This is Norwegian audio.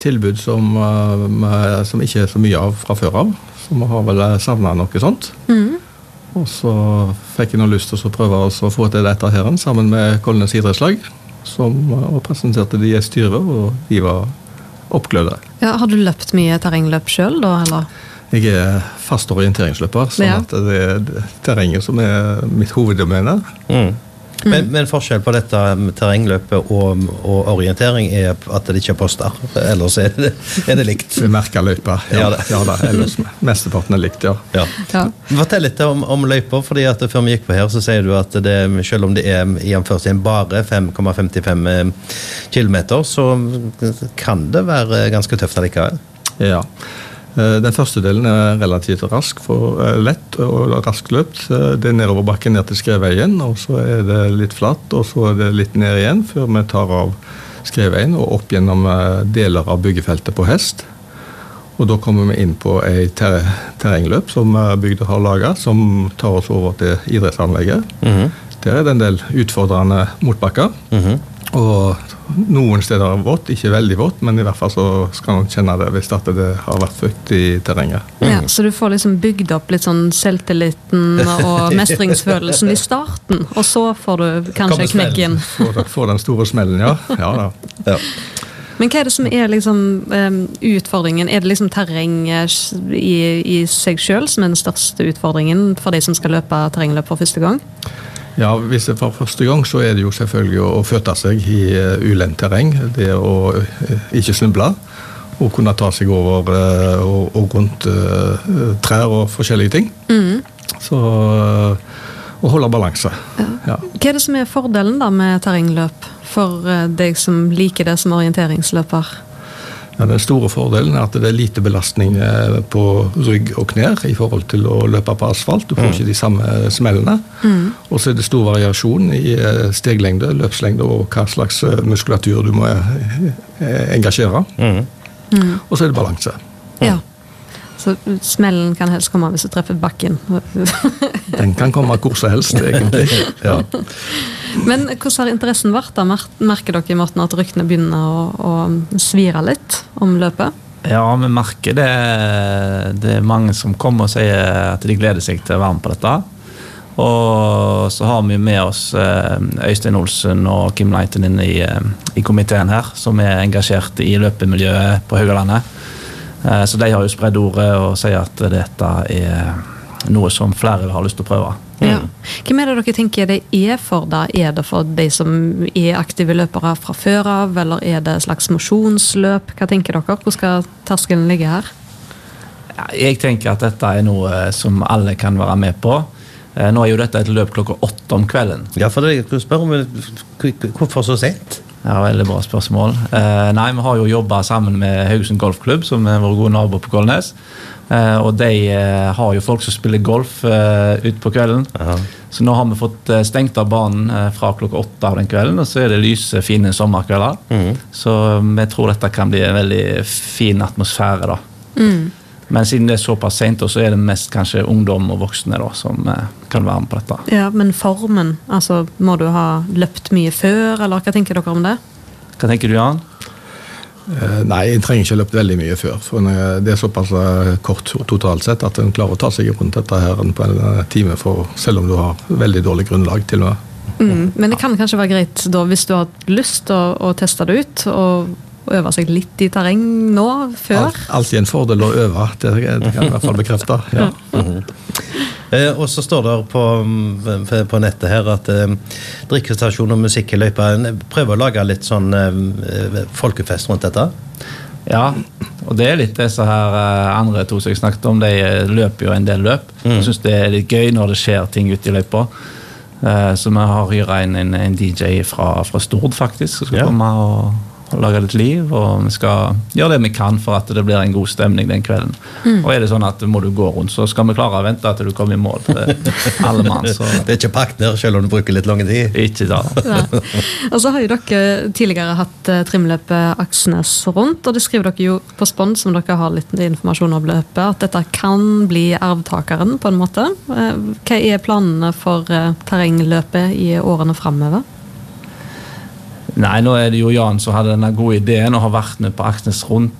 tilbud som ikke er så mye av fra før av, så vi har vel savnet noe sånt. Og så fikk jeg noe lyst til å prøve å få til dette her sammen med Kolnes idrettslag, og presenterte de i styret, og de var oppglødde. Ja, har du løpt mye terrengløp selv da, eller? Jeg er fast orienteringsløper, sånn at det er terrenget som er mitt hoveddomene. Men forskjell på dette med terrengløpet og orientering er at det ikke er poster, ellers er det likt. Vi merker løypa, ja da, ellers mesteparten er likt, ja. Fortell litt om løyper, fordi at før vi gikk på her så sier du at det, selv om det er i en bare 5,55 kilometer, så kan det være ganske tøft allikevel. Ja. Den første delen er relativt lett og raskt løpt. Det er nedover bakken ned til Skreveien, og så er det litt flatt, og så er det litt ned igjen før vi tar av Skreveien og opp gjennom deler av byggefeltet på hest. Og da kommer vi inn på et terrengløp som bygda har laget, som tar oss over til idrettsanlegget. Der er det en del utfordrende motbakker, og noen steder er vått, ikke veldig vått, men i hvert fall så skal man kjenne det hvis det har vært fukt i terrenget. Ja, så du får liksom bygd opp litt sånn selvtilliten og mestringsfølelsen i starten, og så får du kanskje knekken. Får den store smellen, ja. Men hva er det som er liksom utfordringen? Er det liksom terrenget i seg selv som er den største utfordringen for de som skal løpe terrengløp for første gang? Ja, hvis det for første gang så er det jo selvfølgelig å føte seg i ulendt terreng, det å ikke snuble, og kunne ta seg over og rundt trær og forskjellige ting. Så å holde balanse. Ja. Hva er det som er fordelen da med terrengløp for deg som liker det som orienteringsløper? Ja, den store fordelen er at det er lite belastning på rygg og knær i forhold til å løpe på asfalt. Du får ikke de samme smellene. Og så er det stor variasjon i steglengde, løpslengde og hva slags muskulatur du må engasjere. Og så er det balanse. Ja. Så smellen kan helst komme hvis du treffer bakken. Den kan komme hvor som helst, egentlig. Ja. Men hvordan har interessen vært da? Merker dere i måten at ryktene begynner å svire litt om løpet? Ja, vi merker det. Det er mange som kommer og sier at de gleder seg til å være med på dette. Og så har vi med oss Øystein Olsen og Kim Leiten inne i komiteen her, som er engasjert i løpemiljøet på Haugalandet. Så de har jo spredd ordet og sier at dette er noe som flere har lyst til å prøve. Ja. Hvem er det dere tenker det er for da? Er det for de som er aktive løpere fra før av, eller er det et slags mosjonsløp? Hva tenker dere? Hvor skal terskelen ligge her? Ja, jeg tenker at dette er noe som alle kan være med på. Nå er jo dette et løp klokka 8 om kvelden. Ja, for det jeg spør om hvorfor så sent? Ja, veldig bra spørsmål. Nei, vi har jo jobbet sammen med Haugesund Golfklubb, som er vår gode nabo på Kolnes. Og de har jo folk som spiller golf ut på kvelden. Så nå har vi fått stengt av banen fra klokka 8 av den kvelden, og så er det lyse, fine sommerkvelder. Så vi tror dette kan bli en veldig fin atmosfære da. Men siden det er såpass sent, så er det mest kanskje ungdom og voksne da, som kan være med på dette. Ja, men formen, altså må du ha løpt mye før, eller hva tenker dere om det? Hva tenker du, Jan? Nei, jeg trenger ikke løpt veldig mye før, for det er såpass kort totalt sett at en klarer å ta seg rundt dette her på en time, selv om du har veldig dårlig grunnlag til noe. Men det kan kanskje være greit da, hvis du har lyst til å teste det ut, og øve seg litt i terreng nå, før? Alltid en fordel å øve, det kan jeg i hvert fall bekrefte. Ja. Og så står det på nettet her at drikkestasjon og musikk i løypa prøver å lage litt sånn folkefest rundt dette. Ja, og det er litt det så her andre to som jeg snakket om, de løper jo en del løp. Jeg synes det er litt gøy når det skjer ting ute i løypa. Så vi har hyret en DJ fra Stord faktisk, som skal komme og lage litt liv, og vi skal gjøre det vi kan for at det blir en god stemning den kvelden. Og er det sånn at må du gå rundt, så skal vi klare å vente til du kommer i mål. Alle mann, så. Det er ikke pakk der, selv om du bruker litt lange tid. Ikke da. Og så har jo dere tidligere hatt trimløpet Aksnes rundt, og det skriver dere jo på Spons, som dere har litt informasjon om løpet, at dette kan bli arvtakeren på en måte. Hva er planene for terrengløpet i årene fremover? Nei, nå det jo Jan som hadde denne gode ideen og har vært med på Aksnes rundt